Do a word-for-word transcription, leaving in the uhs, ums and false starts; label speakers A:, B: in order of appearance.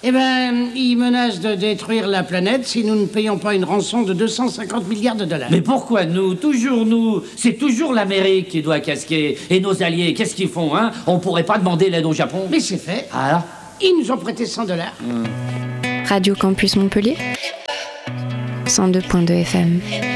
A: Eh ben, ils menacent de détruire la planète si nous ne payons pas une rançon de deux cent cinquante milliards de dollars.
B: Mais pourquoi nous? Toujours nous. C'est toujours l'Amérique qui doit casquer. Et nos alliés, qu'est-ce qu'ils font, hein? On pourrait pas demander l'aide au Japon?
A: Mais c'est fait.
B: Ah.
A: Ils nous ont prêté cent dollars.
C: Radio Campus Montpellier, cent deux point deux F M.